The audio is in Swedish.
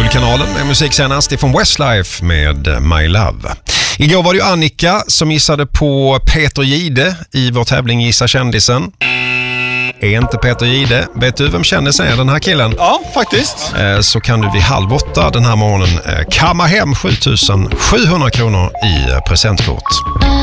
Guldkanalen med musik senast från Westlife med My Love. Igår var det ju Annika som gissade på Peter Jihde i vår tävling Gissa kändisen. Är inte Peter Jihde? Vet du vem kändisen är, den här killen? Ja, faktiskt. Så kan du vid 7:30 den här morgonen kamma hem 7 700 kronor i presentkort.